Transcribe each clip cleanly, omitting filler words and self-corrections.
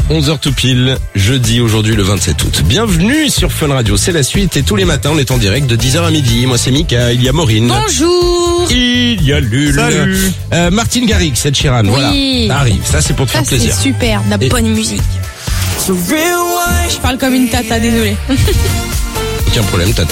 11h tout pile, jeudi aujourd'hui le 27 août. Bienvenue sur Fun Radio, c'est la suite et tous les matins on est en direct de 10h à midi. Moi c'est Mika, il y a Maureen. Bonjour. Il y a Lul. Salut. Martin Garrix, Ed Sheeran, Oui. voilà. Ça arrive, ça c'est pour te Ça faire c'est plaisir. super, de la Et- bonne musique. Je parle comme une tata, désolée. Aucun problème, tata.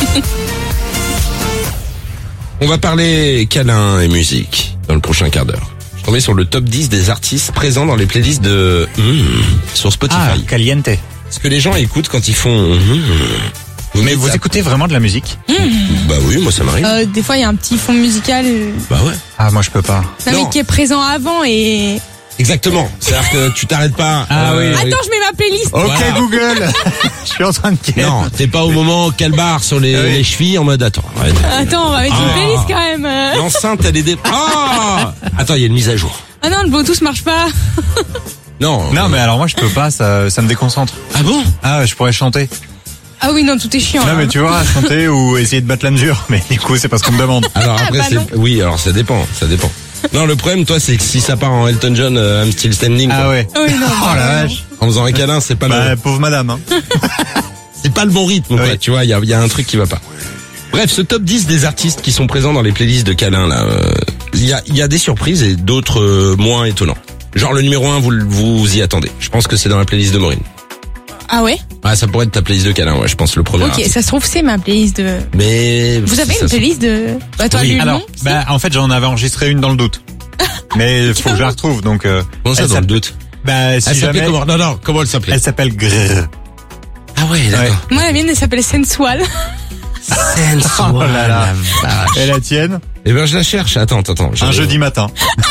On va parler câlin et musique dans le prochain quart d'heure. Je suis tombé sur le top 10 des artistes présents dans les playlists de sur Spotify. Ah, caliente. Ce que les gens écoutent quand ils font Mais vous écoutez vraiment de la musique? Bah oui, moi ça m'arrive. Des fois il y a un petit fond musical. Bah ouais. Ah, moi je peux pas. Non, Non. mais qui est présent avant et... Exactement. C'est-à-dire que tu t'arrêtes pas. Ah oui. Attends, je mets ma playlist. Ok, Voilà. Google. Je suis en train de quête. Non, t'es pas au moment calbar sur les, Ah oui. les chevilles en mode attends. Arrête. Attends, on va mettre Ah. une playlist quand même. L'enceinte elle est Ah attends, il y a une mise à jour. Ah non, le Bluetooth marche pas. Non. Non, mais alors moi je peux pas, ça me déconcentre. Ah bon? Ah, je pourrais chanter. Ah oui, non, tout est chiant. Non, hein. mais tu vois, chanter ou essayer de battre la mesure. Mais du coup, c'est pas ce qu'on me demande. Alors après bah c'est non. oui, alors ça dépend. Non, le problème toi c'est que si ça part en Elton John, I'm still standing. Ah quoi. ouais. Ah oui, non. Oh la vache. En faisant un câlin, c'est pas Bah, le pauvre madame, hein. c'est pas le bon rythme quoi. Oui. Tu vois, il y a un truc qui va pas. Bref, ce top 10 des artistes qui sont présents dans les playlists de câlin là, il y a des surprises et d'autres moins étonnants. Genre le numéro 1, vous y attendez. Je pense que c'est dans la playlist de Maureen. Ah ouais? Ah, ça pourrait être ta playlist de câlin, ouais, je pense le premier. Ok, artiste. ça se trouve c'est ma playlist de... Mais Vous avez ça une se- playlist de... Bah toi, Oui. Lulu, Alors, non? Si. bah, en fait, j'en avais enregistré une dans le doute. Mais il faut que je la retrouve, donc, Comment ça elle dans le s'appelle- doute? bah, si Elle s'appelait jamais, comment? Non, comment elle s'appelait? elle s'appelle Grrr. Ah ouais, d'accord. Moi, la mienne, elle s'appelle Sensual. Sensual, Oh là là. la vache. Et la tienne? Eh ben je la cherche. Attends. Un jeudi matin.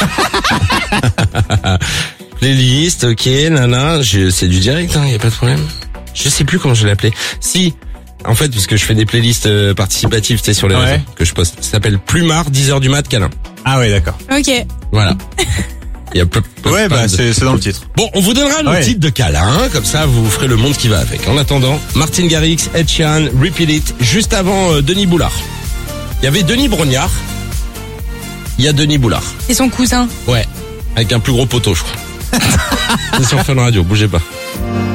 Playlist, ok, nana, c'est du direct, hein, y a pas de problème. Je sais plus comment je l'ai appelé. Si, en fait, parce que je fais des playlists participatives, tu sais, sur les Ouais. réseaux que je poste. Ça s'appelle Plumard, 10h du mat, câlin. Ah ouais, d'accord. Ok. Voilà. Il y a Ouais, plein bah, de- c'est dans le titre. Bon, on vous donnera nos Ouais. titres de câlin, comme ça vous ferez le monde qui va avec. En attendant, Martin Garrix, Ed Sheeran, Repeat It, juste avant Denis Boulard. Il y avait Denis Brognard, il y a Denis Boulard. C'est son cousin. Ouais, avec un plus gros poteau, je crois. C'est sur Fun Radio, bougez pas.